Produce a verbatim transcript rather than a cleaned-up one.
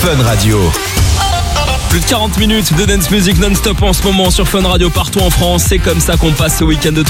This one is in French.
Fun Radio. Plus de quarante minutes de dance music non-stop en ce moment sur Fun Radio partout en France. C'est comme ça qu'on passe ce week-end de